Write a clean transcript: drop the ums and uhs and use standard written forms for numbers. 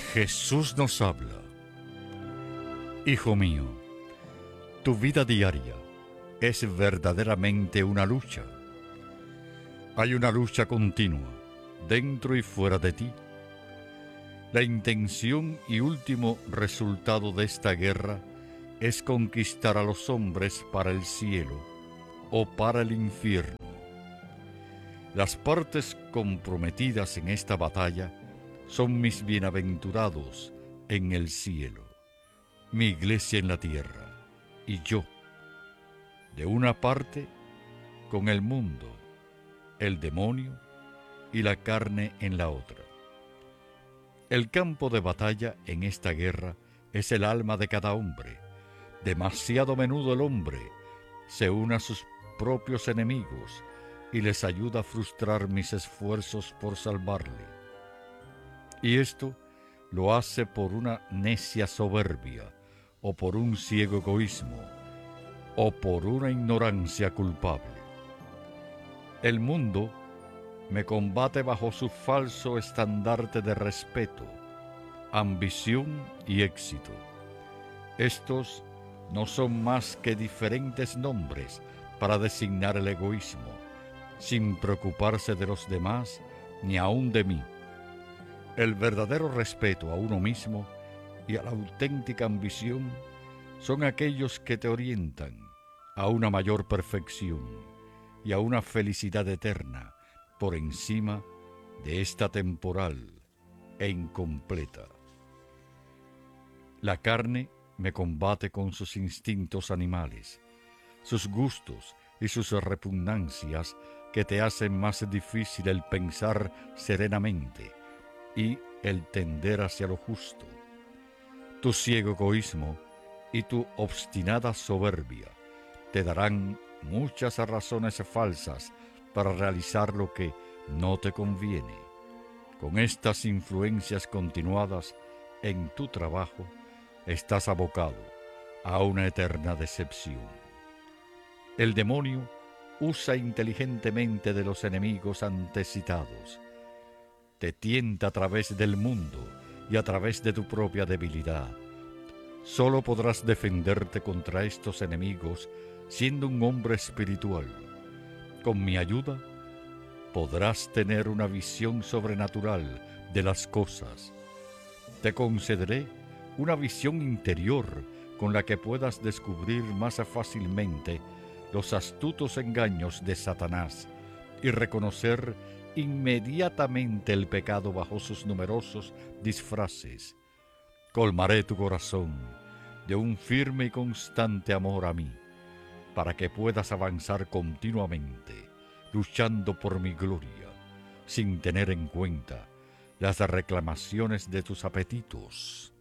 Jesús nos habla. Hijo mío, tu vida diaria es verdaderamente una lucha. Hay una lucha continua, dentro y fuera de ti. La intención y último resultado de esta guerra es conquistar a los hombres para el cielo o para el infierno. Las partes comprometidas en esta batalla son mis bienaventurados en el cielo, mi iglesia en la tierra, y yo, de una parte, con el mundo, el demonio y la carne en la otra. El campo de batalla en esta guerra es el alma de cada hombre. Demasiado menudo el hombre se une a sus propios enemigos y les ayuda a frustrar mis esfuerzos por salvarle. Y esto lo hace por una necia soberbia, o por un ciego egoísmo, o por una ignorancia culpable. El mundo me combate bajo su falso estandarte de respeto, ambición y éxito. Estos no son más que diferentes nombres para designar el egoísmo, sin preocuparse de los demás ni aun de mí. El verdadero respeto a uno mismo y a la auténtica ambición son aquellos que te orientan a una mayor perfección y a una felicidad eterna por encima de esta temporal e incompleta. La carne me combate con sus instintos animales, sus gustos y sus repugnancias que te hacen más difícil el pensar serenamente y el tender hacia lo justo. Tu ciego egoísmo y tu obstinada soberbia te darán muchas razones falsas para realizar lo que no te conviene. Con estas influencias continuadas en tu trabajo, estás abocado a una eterna decepción. El demonio usa inteligentemente de los enemigos antecitados. Te tienta a través del mundo y a través de tu propia debilidad. Solo podrás defenderte contra estos enemigos siendo un hombre espiritual. Con mi ayuda, podrás tener una visión sobrenatural de las cosas. Te concederé una visión interior con la que puedas descubrir más fácilmente los astutos engaños de Satanás y reconocer inmediatamente el pecado bajo sus numerosos disfraces. Colmaré tu corazón de un firme y constante amor a mí, para que puedas avanzar continuamente, luchando por mi gloria, sin tener en cuenta las reclamaciones de tus apetitos.